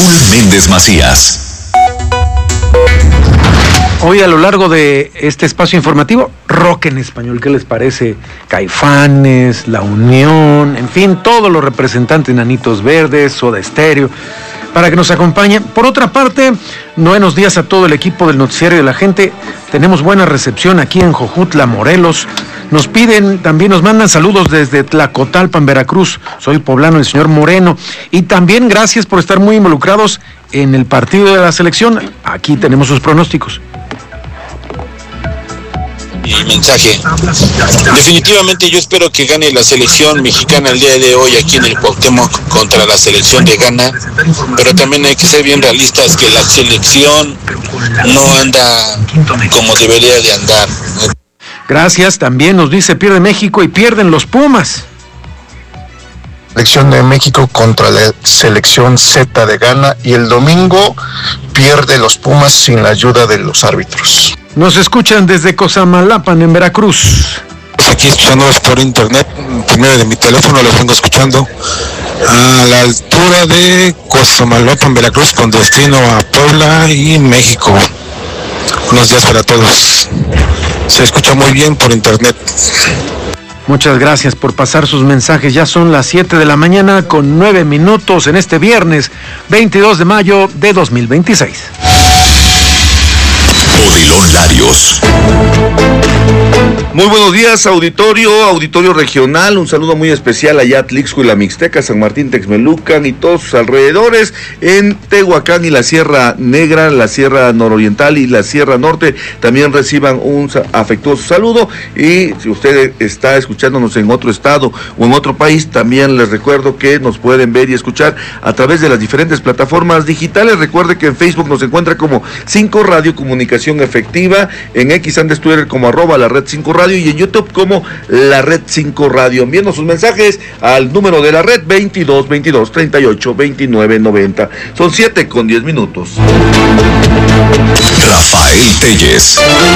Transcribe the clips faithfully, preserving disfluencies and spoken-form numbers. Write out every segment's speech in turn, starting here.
Raúl Méndez Macías. Hoy a lo largo de este espacio informativo, rock en español, ¿qué les parece? Caifanes, La Unión, en fin, todos los representantes, Enanitos Verdes, Soda Stereo, para que nos acompañen. Por otra parte, buenos días a todo el equipo del Noticiario de la Gente. Tenemos buena recepción aquí en Jojutla, Morelos. Nos piden, también nos mandan saludos desde Tlacotalpan, Veracruz. Soy poblano, el señor Moreno. Y también gracias por estar muy involucrados en el partido de la selección. Aquí tenemos sus pronósticos. Mi mensaje. Definitivamente yo espero que gane la selección mexicana el día de hoy aquí en el Cuauhtémoc contra la selección de Ghana, pero también hay que ser bien realistas que la selección no anda como debería de andar. Gracias, también nos dice pierde México y pierden los Pumas. Selección de México contra la selección Z de Ghana y el domingo pierde los Pumas sin la ayuda de los árbitros. Nos escuchan desde Cosamalapan, en Veracruz. Aquí escuchándolos por internet, primero de mi teléfono los vengo escuchando a la altura de Cosamalapan, Veracruz, con destino a Puebla y México. Buenos días para todos. Se escucha muy bien por internet. Muchas gracias por pasar sus mensajes. Ya son las siete de la mañana con nueve minutos en este viernes veintidós de mayo de dos mil veintiséis. Odilon Larios. Muy buenos días, auditorio, auditorio regional. Un saludo muy especial allá a Tlixco y la Mixteca, San Martín, Texmelucan y todos sus alrededores, en Tehuacán y la Sierra Negra, la Sierra Nororiental y la Sierra Norte. También reciban un afectuoso saludo. Y si usted está escuchándonos en otro estado o en otro país, también les recuerdo que nos pueden ver y escuchar a través de las diferentes plataformas digitales. Recuerde que en Facebook nos encuentra como cinco Radio Comunicación Efectiva, en X antes Twitter como arroba la red cinco Radio y en YouTube como la red cinco Radio. Enviando sus mensajes al número de la red veintidós veintidós treinta y ocho veintinueve noventa. Son siete con diez minutos. Rafael Telles.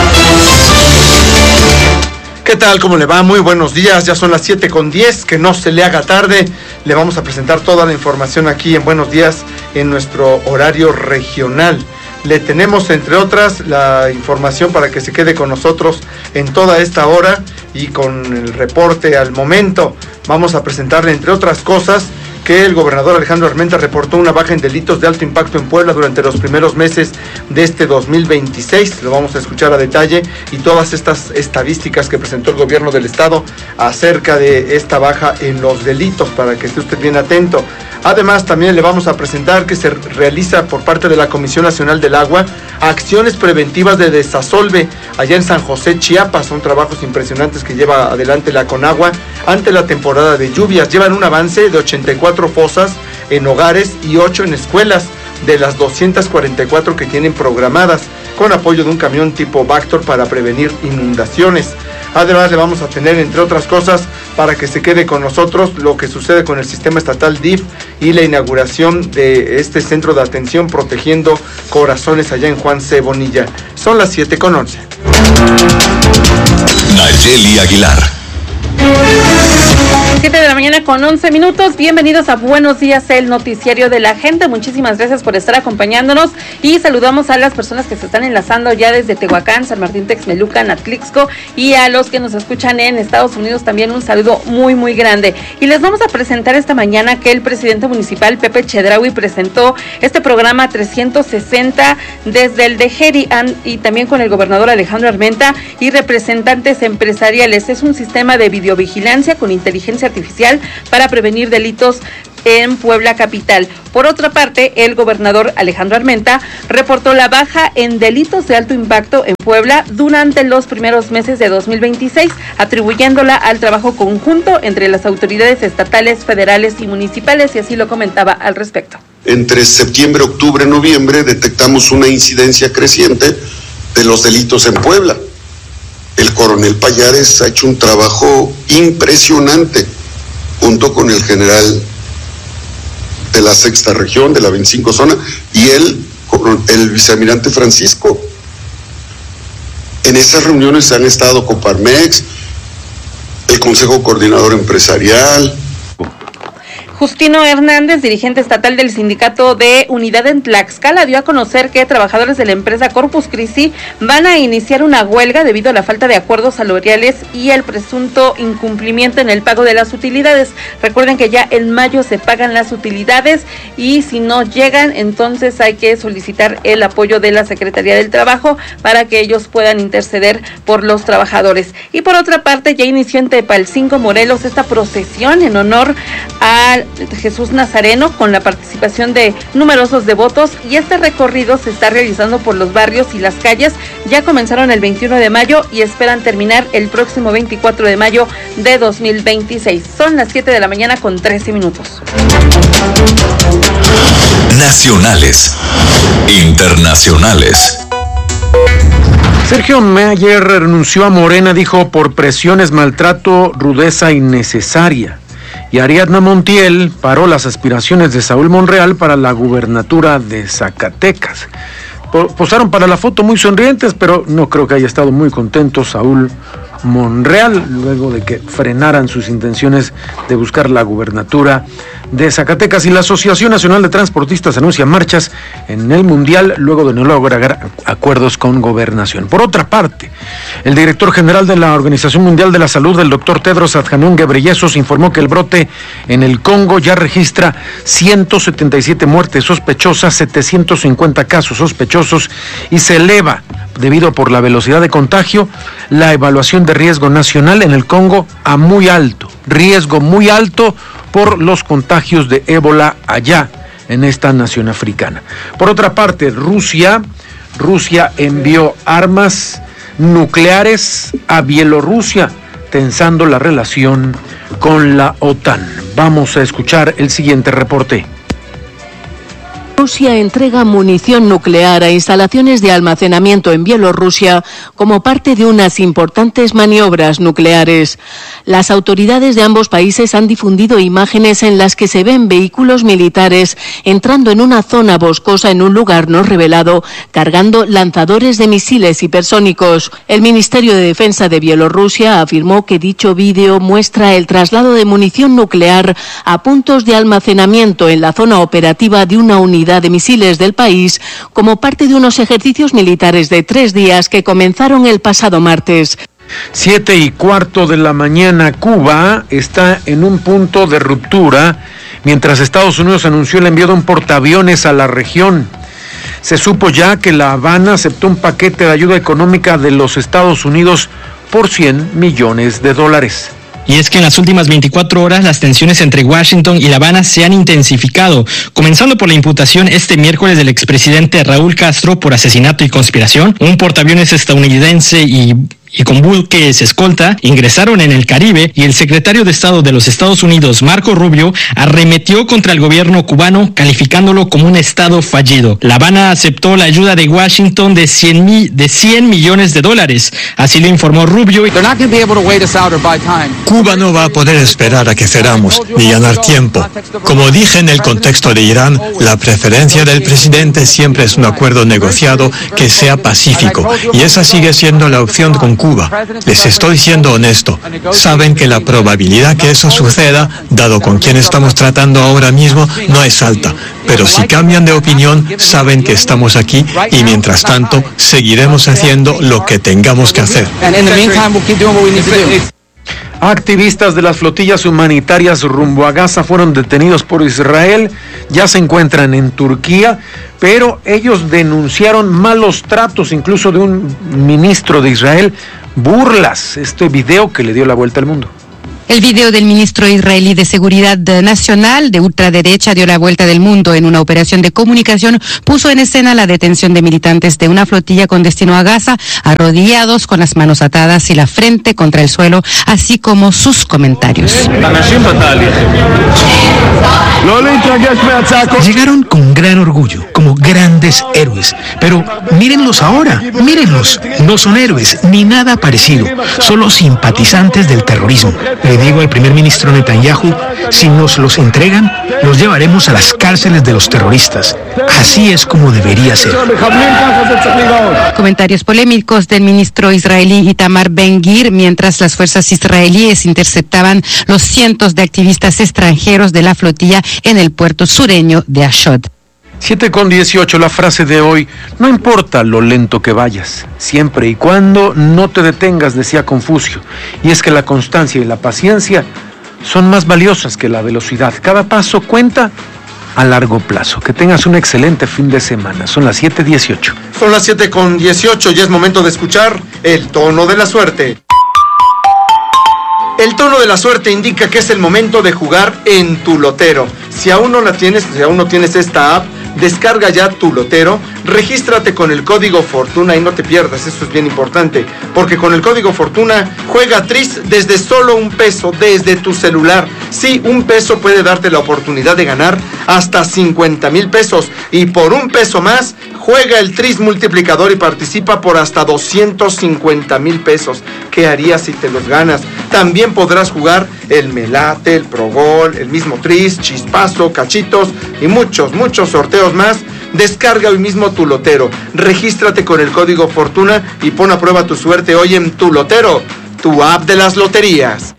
¿Qué tal? ¿Cómo le va? Muy buenos días, ya son las siete con diez, que no se le haga tarde. Le vamos a presentar toda la información aquí en Buenos Días en nuestro horario regional. Le tenemos, entre otras, la información para que se quede con nosotros en toda esta hora y con el reporte al momento. Vamos a presentarle, entre otras cosas, que el gobernador Alejandro Armenta reportó una baja en delitos de alto impacto en Puebla durante los primeros meses de este dos mil veintiséis. Lo vamos a escuchar a detalle y todas estas estadísticas que presentó el gobierno del estado acerca de esta baja en los delitos, para que esté usted bien atento. Además, también le vamos a presentar que se realiza por parte de la Comisión Nacional del Agua acciones preventivas de desasolve allá en San José, Chiapas. Son trabajos impresionantes que lleva adelante la Conagua ante la temporada de lluvias. Llevan un avance de ochenta y cuatro fosas en hogares y ocho en escuelas de las doscientas cuarenta y cuatro que tienen programadas, con apoyo de un camión tipo Vactor para prevenir inundaciones. Además, le vamos a tener, entre otras cosas, para que se quede con nosotros, lo que sucede con el sistema estatal D I F y la inauguración de este centro de atención Protegiendo Corazones allá en Juan C. Bonilla. Son las siete con once. Nayeli Aguilar. siete de la mañana con once minutos. Bienvenidos a Buenos Días, el noticiario de la gente. Muchísimas gracias por estar acompañándonos y saludamos a las personas que se están enlazando ya desde Tehuacán, San Martín, Texmelucan, Atlixco, y a los que nos escuchan en Estados Unidos también un saludo muy muy grande. Y les vamos a presentar esta mañana que el presidente municipal Pepe Chedraui presentó este programa trescientos sesenta desde el de Heri y también con el gobernador Alejandro Armenta y representantes empresariales. Es un sistema de videovigilancia con inteligencia artificial para prevenir delitos en Puebla capital. Por otra parte, el gobernador Alejandro Armenta reportó la baja en delitos de alto impacto en Puebla durante los primeros meses de dos mil veintiséis, atribuyéndola al trabajo conjunto entre las autoridades estatales, federales y municipales, y así lo comentaba al respecto. Entre septiembre, octubre, noviembre detectamos una incidencia creciente de los delitos en Puebla. El coronel Payares ha hecho un trabajo impresionante junto con el general de la sexta región, de la veinticinco zona, y él, el vicealmirante Francisco. En esas reuniones han estado Coparmex, el Consejo Coordinador Empresarial. Justino Hernández, dirigente estatal del Sindicato de Unidad en Tlaxcala, dio a conocer que trabajadores de la empresa Corpus Christi van a iniciar una huelga debido a la falta de acuerdos salariales y el presunto incumplimiento en el pago de las utilidades. Recuerden que ya en mayo se pagan las utilidades y si no llegan, entonces hay que solicitar el apoyo de la Secretaría del Trabajo para que ellos puedan interceder por los trabajadores. Y por otra parte, ya inició en Tepalcingo, Morelos, esta procesión en honor a Jesús Nazareno con la participación de numerosos devotos, y este recorrido se está realizando por los barrios y las calles. Ya comenzaron el veintiuno de mayo y esperan terminar el próximo veinticuatro de mayo de dos mil veintiséis. Son las siete de la mañana con trece minutos. Nacionales, internacionales. Sergio Mayer renunció a Morena, dijo, por presiones, maltrato, rudeza innecesaria. Y Ariadna Montiel paró las aspiraciones de Saúl Monreal para la gubernatura de Zacatecas. Posaron para la foto muy sonrientes, pero no creo que haya estado muy contento Saúl Monreal, luego de que frenaran sus intenciones de buscar la gubernatura de Zacatecas. Y la Asociación Nacional de Transportistas anuncia marchas en el Mundial luego de no lograr acuerdos con Gobernación. Por otra parte, el director general de la Organización Mundial de la Salud, el doctor Tedros Adhanom Ghebreyesus, informó que el brote en el Congo ya registra ciento setenta y siete muertes sospechosas, setecientos cincuenta casos sospechosos, y se eleva, debido por la velocidad de contagio, la evaluación de riesgo nacional en el Congo a muy alto, riesgo muy alto por los contagios de ébola allá en esta nación africana. Por otra parte, Rusia, Rusia envió armas nucleares a Bielorrusia, tensando la relación con la OTAN. Vamos a escuchar el siguiente reporte. Rusia entrega munición nuclear a instalaciones de almacenamiento en Bielorrusia como parte de unas importantes maniobras nucleares. Las autoridades de ambos países han difundido imágenes en las que se ven vehículos militares entrando en una zona boscosa en un lugar no revelado, cargando lanzadores de misiles hipersónicos. El Ministerio de Defensa de Bielorrusia afirmó que dicho vídeo muestra el traslado de munición nuclear a puntos de almacenamiento en la zona operativa de una unidad de misiles del país como parte de unos ejercicios militares de tres días que comenzaron el pasado martes. Siete y cuarto de la mañana. Cuba está en un punto de ruptura mientras Estados Unidos anunció el envío de un portaaviones a la región. Se supo ya que La Habana aceptó un paquete de ayuda económica de los Estados Unidos por cien millones de dólares. Y es que en las últimas veinticuatro horas las tensiones entre Washington y La Habana se han intensificado, comenzando por la imputación este miércoles del expresidente Raúl Castro por asesinato y conspiración. Un portaaviones estadounidense y y con buques escolta ingresaron en el Caribe, y el secretario de Estado de los Estados Unidos, Marco Rubio, arremetió contra el gobierno cubano, calificándolo como un estado fallido. La Habana aceptó la ayuda de Washington de cien, mil, de cien millones de dólares, así lo informó Rubio. Cuba no va a poder esperar a que cerramos ni ganar tiempo. Como dije en el contexto de Irán, la preferencia del presidente siempre es un acuerdo negociado que sea pacífico, y esa sigue siendo la opción con Cuba. Les estoy siendo honesto. Saben que la probabilidad que eso suceda, dado con quién estamos tratando ahora mismo, no es alta. Pero si cambian de opinión, saben que estamos aquí, y mientras tanto seguiremos haciendo lo que tengamos que hacer. Activistas de las flotillas humanitarias rumbo a Gaza fueron detenidos por Israel, ya se encuentran en Turquía, pero ellos denunciaron malos tratos, incluso de un ministro de Israel, burlas, este video que le dio la vuelta al mundo. El video del ministro israelí de Seguridad Nacional de ultraderecha dio la vuelta del mundo. En una operación de comunicación puso en escena la detención de militantes de una flotilla con destino a Gaza, arrodillados con las manos atadas y la frente contra el suelo, así como sus comentarios. Llegaron con gran orgullo, como como grandes héroes. Pero mírenlos ahora, mírenlos. No son héroes, ni nada parecido. Solo simpatizantes del terrorismo. Le digo al primer ministro Netanyahu, si nos los entregan, los llevaremos a las cárceles de los terroristas. Así es como debería ser. Comentarios polémicos del ministro israelí Itamar Ben-Gvir mientras las fuerzas israelíes interceptaban los cientos de activistas extranjeros de la flotilla en el puerto sureño de Ashdod. siete con dieciocho, la frase de hoy: no importa lo lento que vayas, siempre y cuando no te detengas, decía Confucio. Y es que la constancia y la paciencia son más valiosas que la velocidad. Cada paso cuenta a largo plazo. Que tengas un excelente fin de semana. Son las siete dieciocho. Son las siete con dieciocho y es momento de escuchar el tono de la suerte. El tono de la suerte indica que es el momento de jugar en tu lotero. Si aún no la tienes, si aún no tienes esta app, descarga ya tu lotero, regístrate con el código Fortuna y no te pierdas, eso es bien importante, porque con el código Fortuna juega Tris desde solo un peso, desde tu celular. Sí, un peso puede darte la oportunidad de ganar hasta cincuenta mil pesos, y por un peso más, juega el Tris multiplicador y participa por hasta doscientos cincuenta mil pesos. ¿Qué harías si te los ganas? También podrás jugar el Melate, el Progol, el mismo Tris, Chispazo, Cachitos y muchos, muchos sorteos más. Descarga hoy mismo tu lotero, regístrate con el código Fortuna y pon a prueba tu suerte hoy en tu lotero, tu app de las loterías.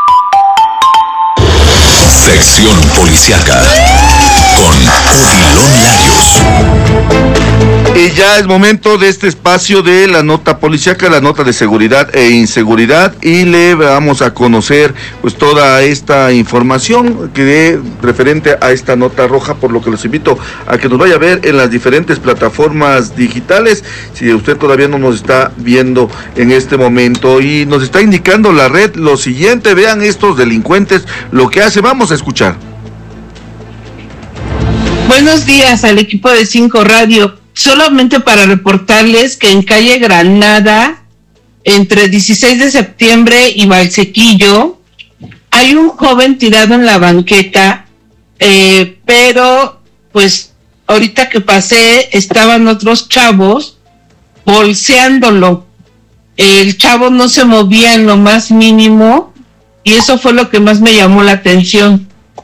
Sección Policiaca con Odilon Larios. Y ya es momento de este espacio de la nota policiaca, la nota de seguridad e inseguridad, y le vamos a conocer pues toda esta información que de, referente a esta nota roja, por lo que los invito a que nos vaya a ver en las diferentes plataformas digitales, si usted todavía no nos está viendo en este momento, y nos está indicando la red lo siguiente. Vean estos delincuentes lo que hace, vamos a escuchar. Buenos días al equipo de Cinco Radio. Solamente para reportarles que en calle Granada, entre dieciséis de septiembre y Valsequillo, hay un joven tirado en la banqueta, eh, pero pues ahorita que pasé estaban otros chavos bolseándolo. El chavo no se movía en lo más mínimo y eso fue lo que más me llamó la atención.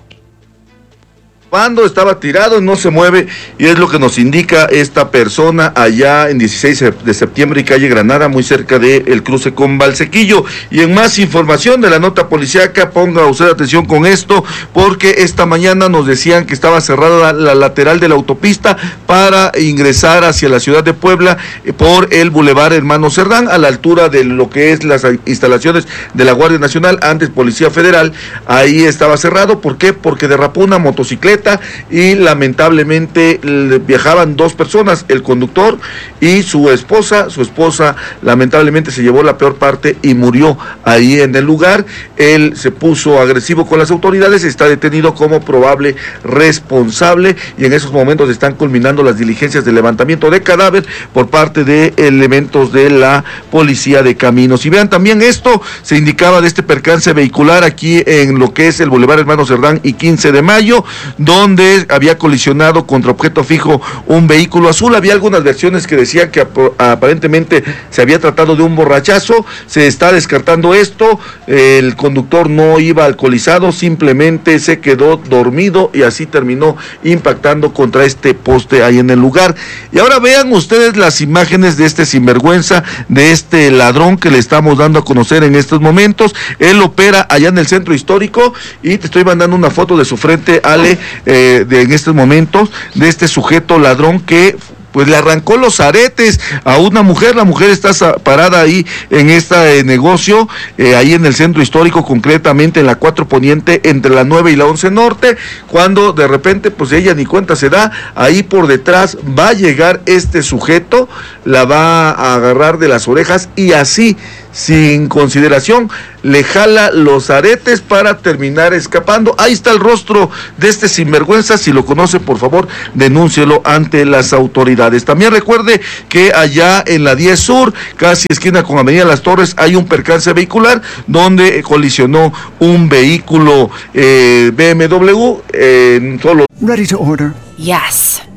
Cuando estaba tirado, no se mueve, y es lo que nos indica esta persona allá en dieciséis de septiembre y calle Granada, muy cerca del cruce con Valsequillo. Y en más información de la nota policíaca, ponga usted atención con esto, porque esta mañana nos decían que estaba cerrada la, la lateral de la autopista para ingresar hacia la ciudad de Puebla eh, por el Boulevard Hermano Cerdán, a la altura de lo que es las instalaciones de la Guardia Nacional, antes Policía Federal. Ahí estaba cerrado. ¿Por qué? Porque derrapó una motocicleta y lamentablemente viajaban dos personas, el conductor y su esposa. Su esposa lamentablemente se llevó la peor parte y murió ahí en el lugar. Él se puso agresivo con las autoridades, está detenido como probable responsable, y en esos momentos están culminando las diligencias de levantamiento de cadáver por parte de elementos de la Policía de Caminos. Y vean también esto, se indicaba de este percance vehicular aquí en lo que es el Boulevard Hermano Cerdán y quince de mayo, donde había colisionado contra objeto fijo un vehículo azul. Había algunas versiones que decían que ap- aparentemente se había tratado de un borrachazo. Se está descartando esto. El conductor no iba alcoholizado, simplemente se quedó dormido y así terminó impactando contra este poste ahí en el lugar. Y ahora vean ustedes las imágenes de este sinvergüenza, de este ladrón que le estamos dando a conocer en estos momentos. Él opera allá en el centro histórico y te estoy mandando una foto de su frente, Ale, eh, de, en estos momentos, de este sujeto ladrón que pues le arrancó los aretes a una mujer. La mujer está parada ahí en este eh, negocio, eh, ahí en el centro histórico, concretamente en la cuatro Poniente, entre la nueve y la once Norte, cuando de repente pues ella ni cuenta se da, ahí por detrás va a llegar este sujeto, la va a agarrar de las orejas y así, sin consideración, le jala los aretes para terminar escapando. Ahí está el rostro de este sinvergüenza. Si lo conoce, por favor, denúncielo ante las autoridades. También recuerde que allá en la diez Sur, casi esquina con Avenida Las Torres, hay un percance vehicular donde colisionó un vehículo eh, B M W en solo... Ready to order? Yes.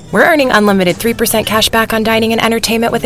We're earning unlimited three percent cash back on dining and entertainment with